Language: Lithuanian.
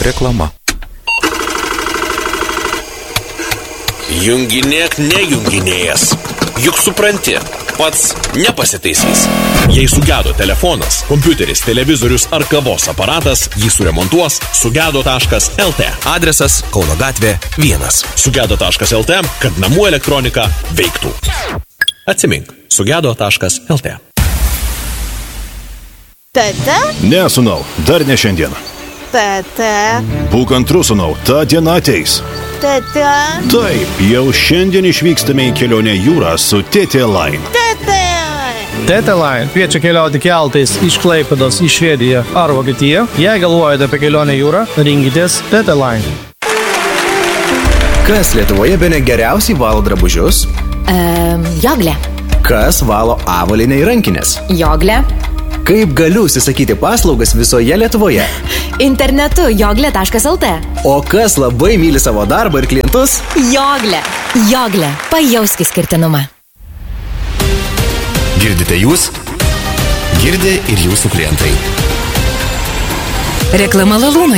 Reklama. Junginėk nejunginėjęs. Juk supranti, pats nepasitaisys. Jei sugedo telefonas, kompiuteris, televizorius ar kavos aparatas, jį suremontuos sugedo.lt. Adresas Kauno gatvė 1. Sugedo.lt, kad namų elektronika veiktų. Atsimink, sugedo.lt. Tata? Ne, sūnau, dar ne šiandien. Tata? Būk antrus, sūnau, ta diena ateis. Tata? Taip, jau šiandien išvykstame į kelionę jūrą su TT Line. Tata? TT Line kviečia keliauti keltais iš Klaipėdos į Švediją ar Vokietiją. Jei galvojate apie kelionę jūrą, rinkitės TT Line. Kas Lietuvoje bene geriausiai valo drabužius? Joglė. Kas valo avalynę ir rankinės? Joglė. Kaip galiu užsisakyti paslaugas visoje Lietuvoje? Internetu joglė.lt. O kas labai myli savo darbą ir klientus? Joglė. Joglė. Pajausk išskirtinumą. Girdite jūs? Girdi ir jūsų klientai. Reklama Lalūnui.